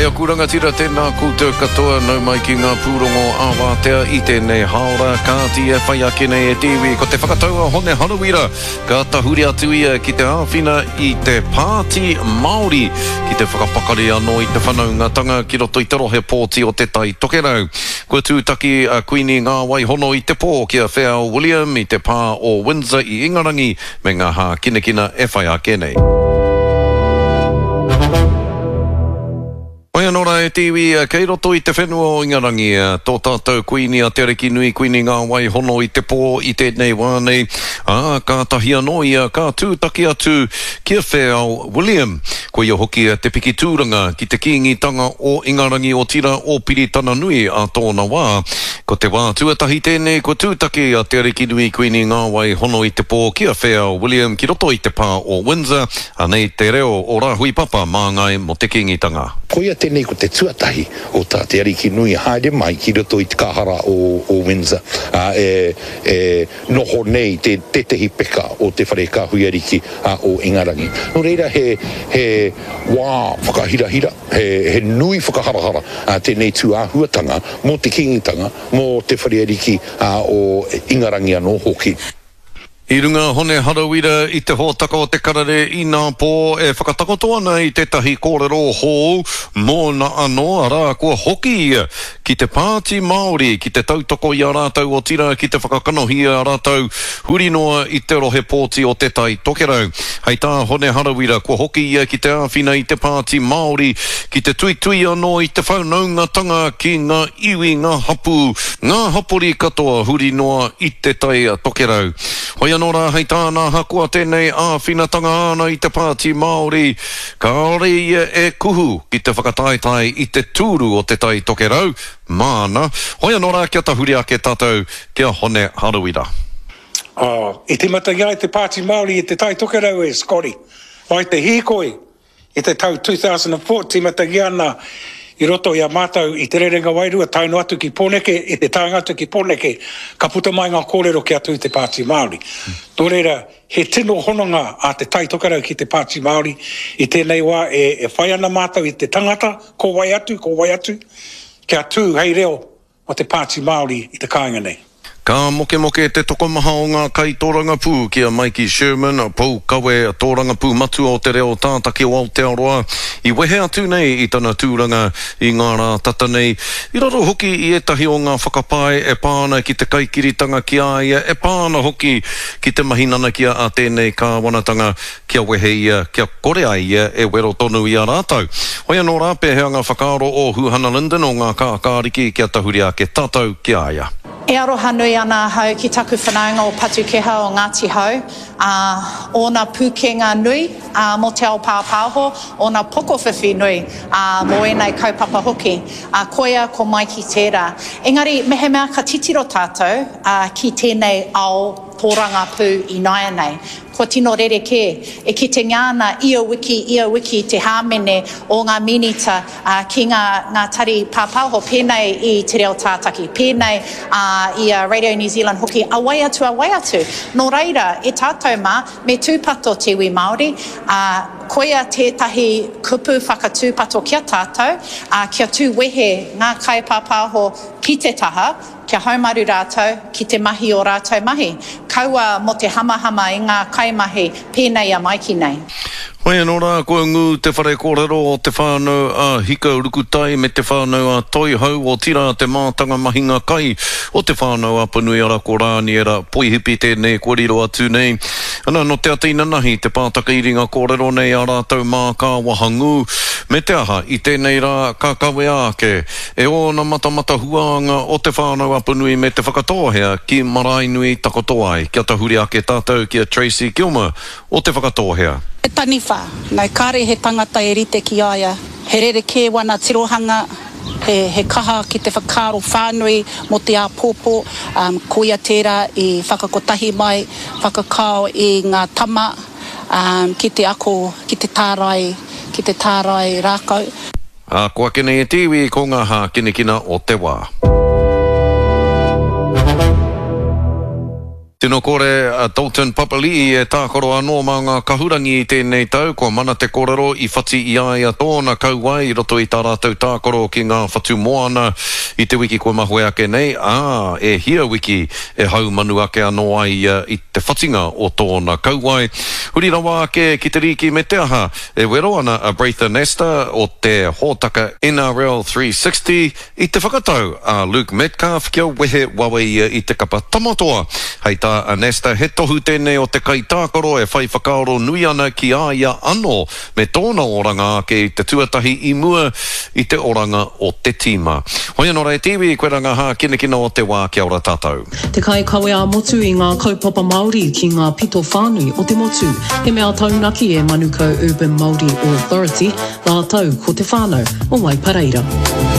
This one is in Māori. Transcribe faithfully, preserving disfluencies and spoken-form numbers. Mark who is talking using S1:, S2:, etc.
S1: Kia kuranga tira tēnā koutou katoa nau mai ki ngā pūrongo āwātea I tēnei haora kāti e whai ake nei e tiwi ko te whakataua hone harawira ka tahuri atu ia ki te āwhina I te pāti Māori ki te whakapakari anō I te whanaungatanga ki roto I te rohe pōti o te tai tokerau. Kua tūtaki a Queenie ngā wai hono I te pō kia Whea William I te pā o Windsor I Ingarangi me ngā hā kinekina e whai ake nei. Oia nora e tiwi, kei roto I te whenua o Ingarangi, tō tātou Queenie a te ariki nui Queenie ngā wai hono I te pō I tēnei wānei, a ka tahi anō ia, ka tūtaki atu kia Whea William, ko ia hoki te piki tūranga ki te kīngitanga o Ingarangi o tira o Piritana nui a tōna wā, ko te wā tuatahi tēnei, ko tūtaki a te ariki nui Queenie ngā wai hono I te pō kia Whea William ki roto I te pā o Windsor, anei te reo o Rāhui Papa mā ngai mo te kīngitanga.
S2: Koia tēnei ko te tuatahi o tā te ariki nui haere mai ki roto I te kahara o, o Windsor. Uh, e, e noho nei te tetehi peka o te wharekahui ariki uh, o Ingarangi. No reira he, he wā whakahirahira, he, he nui whakaharahara uh, tēnei tū āhuatanga mō te kingitanga, mō te whare ariki uh, o Ingarangi anō hoki.
S1: I runga hone harawira I te hōtaka o te karare I nā pō e whakatakoto ana I tētahi kōrero hou mō na anō arā kua hoki ia ki te pāti Māori, ki te tautoko I a rātau o tira, ki te whakakanohi a rātau huri noa I te rohe pōti o te tai tokerau. Hei tā hone harawira kua hoki ia ki te āwhina I te pāti Māori, ki te tui tui anō I te whanaungatanga ki ngā iwi, ngā hapu, ngā hapori katoa huri noa I te tai tokerau. Hoia nora hei tāna hakua tēnei āwhinatanga ana I te pāti Māori, ka ore ia e kuhu ki te whakataetai I te tūru o te tai tokerau, māna. Hoia nora kia tahuri ake tātou kia hone harawira.
S3: Oh, I te matangia I te pāti Māori I te tai tokerau e Scotty. Mai te hīkoi I te tau two thousand four, te matangia ana I roto I a mātau I te rerenga wairua taino atu ki Pōneke, I te tāngata ki Pōneke, ka puta mai ngā kōrero ki atu I te pāti Māori. Mm. Tō reira, he tino hononga a te tai tokerau ki te pāti Māori, I tēnei wā e, e whai ana mātau I te tangata, ko wai atu, ko wai atu, kia tū hei reo o te pāti Māori I te kāinga nei.
S1: Ka moke moke te tokomaha o ngā kai tōranga pū kia Mikey Sherman, Pau Kawe, tōranga pū matu o te reo tātaki o Aotearoa, I wehe atu nei I tana tūranga I ngā rā tata nei. I raro hoki I etahi o ngā whakapae e pāna ki te kaikiritanga ki aia, e pāna hoki ki te mahinana kia a tēnei ka wanatanga kia wehe ia, kia korea ia e wero tonu I a rātau. Hoia nō rāpe hea ngā whakaaro o Huhana Linden o ngā kākāriki kia tahuri ake tātou ki aia.
S4: E aroha nui ana hau ki taku whanaunga o Patukeha o Ngāti Hau. Uh, ona pūkenga nui uh, mo te ao pāpāho, ona pokowhiwhi nui uh, mo enei kaupapa hoki. Uh, koia ko mai ki tērā. Engari, mehe mea ka titiro tātou uh, ki tēnei ao tōranga pū I naia nei. Ko tino rereke, e ki te ngāna ia wiki, ia wiki te hāmene o ngā minita uh, ki ngā, ngā tari pāpāho pēnei I te reo tātaki, pēnei uh, I a Radio New Zealand hoki, awai atu, awai atu. Nō reira, e tātou mā, me tūpato te iwi Māori, uh, koia tētahi kupu whakatūpato kia tātou, uh, kia tū wehe ngā kai pāpāho ki te taha, kia haumaru rātou, ki te mahi o rātou mahi. Kaua mo te hamahama I ngā kaimahi pēnei a maiki nei.
S1: Hoia nora, koe ngu te whare kōrero o te whānau a Hika Urukutai me te whānau a Toihau o tira te mātanga mahinga kai o te whānau a Panuiara ko Rāni era poihipi tēnei kōrero atu nei. Ana no te atina nahi te pātaka iringa kōrero nei a rātau mā kā wahangu me te aha I tēnei rā ka kawe ake e o na matamata huanga o te whānau a Panui me te whakatohea ki Marainui takotoai. Kia tahuri ake tātou kia Tracy Gilmer o te whakatohea.
S5: He taniwha, nai kāre he tangata e rite ki aia, he rereke wana tirohanga, he, he kaha ki te whakaro whānui mo te āpōpō, um, koia tērā I whakakotahi mai, whakakao I ngā tama, um, ki te ako, ki te tārai, ki te tārai rākau.
S1: A kua kene e tiwi ko ngā hā kinekina o te wā. Tino kore uh, Dalton Papali'i e tākoro anō mā ngā kahurangi i tēnei tau, ko mana te kōrero i whati i aia tōna kauai i roto i tā rātou tākoro ki ngā whatu moana i te wiki ko mahoe ake nei. Ah, e hia wiki e hau manu ake anō ai uh, i te whatinga o tōna kauai. Huri rawa ake ki te riki me te aha, e wero ana a Braitha Nesta o te hōtaka N R L three sixty i te whakatau a Luke Metcalf kia wehe wawe i te kapa tamatoa. Hei tā a Nesta he tohu tēnei o te kai tākoro e whai whakaoro nui ana ki aia anō me tōna oranga ake i te tuatahi i mua i te oranga o te tīma. Hoi anō rei tiwi koe ranga ha kina kina o te wā kia ora tātou.
S6: Te kai kawe a motu i ngā kaupapa Māori ki ngā pito whānui o te motu. He mea taunaki e Manukau Urban Māori Authority, la tau ko te whānau o Waipareira.